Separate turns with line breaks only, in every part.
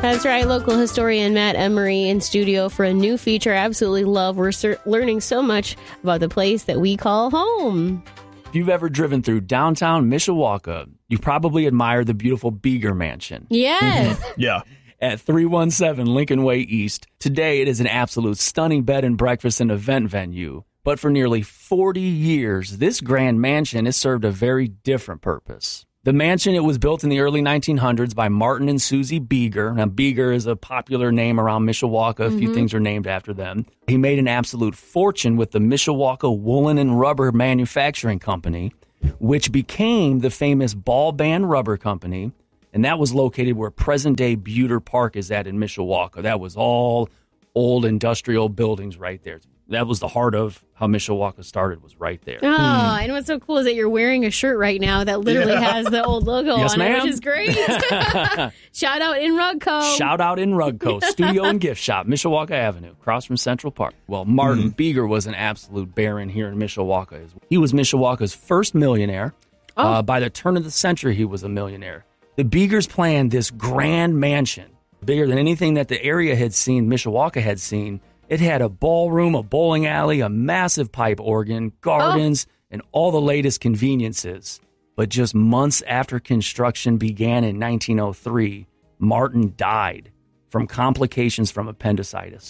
That's right. Local historian Matt Emery in studio for a new feature I absolutely love. We're learning so much about the place that we call home.
If you've ever driven through downtown Mishawaka, you probably admire the beautiful Beeger Mansion.
Yes.
Yeah.
At 317 Lincoln Way East. Today, it is an absolute stunning bed and breakfast and event venue. But for nearly 40 years, this grand mansion has served a very different purpose. The mansion, it was built in the early 1900s by Martin and Susie Beeger. Now, Beeger is a popular name around Mishawaka. A few things are named after them. He made an absolute fortune with the Mishawaka Woolen and Rubber Manufacturing Company, which became the famous Ball Band Rubber Company. And that was located where present-day Buter Park is at in Mishawaka. That was all old industrial buildings right there. That was the heart of how Mishawaka started, was right there.
Oh, and what's so cool is that you're wearing a shirt right now that literally has the old logo on it, which is great. Shout out in Rugco.
Shout out in Rugco, Studio and Gift Shop, Mishawaka Avenue, across from Central Park. Well, Martin Beeger was an absolute baron here in Mishawaka. He was Mishawaka's first millionaire. By the turn of the century, he was a millionaire. The Beegers planned this grand mansion, bigger than anything that the area had seen, Mishawaka had seen. It had a ballroom, a bowling alley, a massive pipe organ, gardens, and all the latest conveniences. But just months after construction began in 1903, Martin died from complications from appendicitis.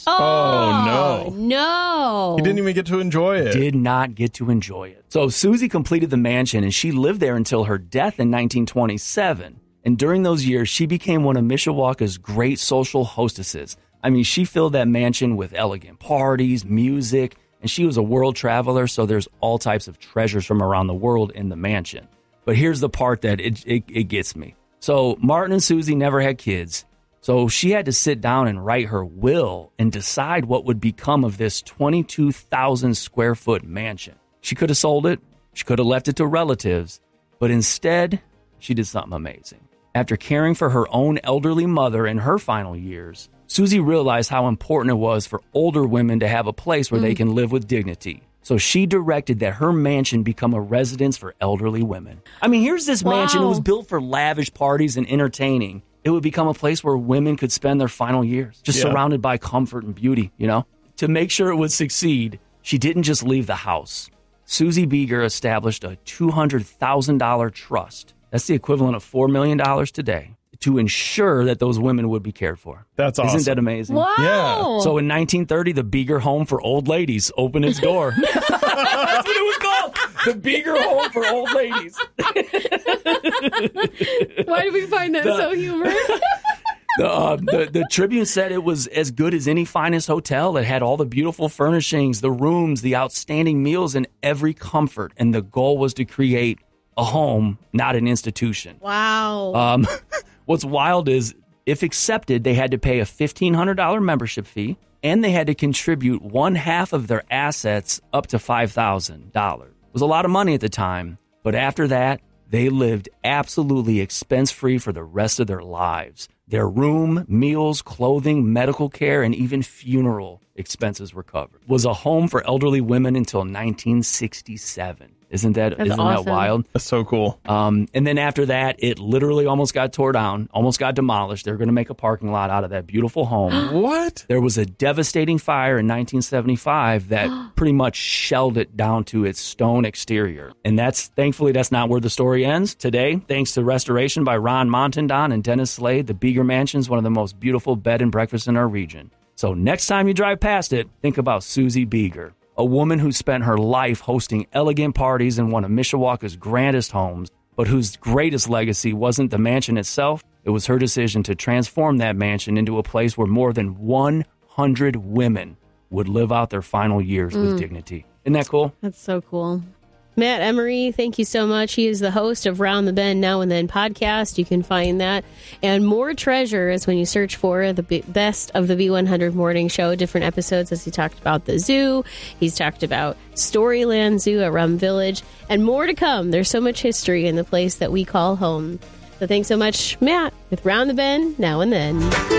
Oh,
no.
He didn't even get to enjoy it.
Did not get to enjoy it. So Susie completed the mansion, and she lived there until her death in 1927. And during those years, she became one of Mishawaka's great social hostesses. I mean, she filled that mansion with elegant parties, music, and she was a world traveler, so there's all types of treasures from around the world in the mansion. But here's the part that it gets me. So Martin and Susie never had kids, so she had to sit down and write her will and decide what would become of this 22,000 square foot mansion. She could have sold it, she could have left it to relatives, but instead, she did something amazing. After caring for her own elderly mother in her final years, Susie realized how important it was for older women to have a place where they can live with dignity. So she directed that her mansion become a residence for elderly women. I mean, here's this mansion. It was built for lavish parties and entertaining. It would become a place where women could spend their final years, just surrounded by comfort and beauty, you know? To make sure it would succeed, she didn't just leave the house. Susie Beeger established a $200,000 trust. That's the equivalent of $4 million today, to ensure that those women would be cared for.
That's awesome.
Isn't that amazing?
Wow.
Yeah.
So in 1930, the Beeger Home for Old Ladies opened its door. That's what it was called. The Beeger Home for Old Ladies.
Why do we find that so humorous?
The Tribune said it was as good as any finest hotel. It had all the beautiful furnishings, the rooms, the outstanding meals, and every comfort. And the goal was to create a home, not an institution.
Wow.
What's wild is, if accepted, they had to pay a $1,500 membership fee, and they had to contribute one half of their assets up to $5,000. It was a lot of money at the time, but after that, they lived absolutely expense-free for the rest of their lives. Their room, meals, clothing, medical care, and even funeral expenses were covered. It was a home for elderly women until 1967. Isn't that wild?
That's so cool.
And then after that, it literally almost got tore down, almost got demolished. They're going to make a parking lot out of that beautiful home.
What?
There was a devastating fire in 1975 that pretty much shelled it down to its stone exterior. And thankfully, that's not where the story ends. Today, thanks to restoration by Ron Montandon and Dennis Slade, the Beeger Mansion is one of the most beautiful bed and breakfasts in our region. So next time you drive past it, think about Susie Beeger, a woman who spent her life hosting elegant parties in one of Mishawaka's grandest homes, but whose greatest legacy wasn't the mansion itself. It was her decision to transform that mansion into a place where more than 100 women would live out their final years with dignity. Isn't that cool?
That's so cool. Matt Emery, thank you so much. He is the host of Round the Bend Now and Then podcast. You can find that and more treasures when you search for the best of the B100 Morning Show. Different episodes, as he talked about the zoo. He's talked about Storyland Zoo at Rum Village, and more to come. There's so much history in the place that we call home. So thanks so much, Matt, with Round the Bend Now and Then.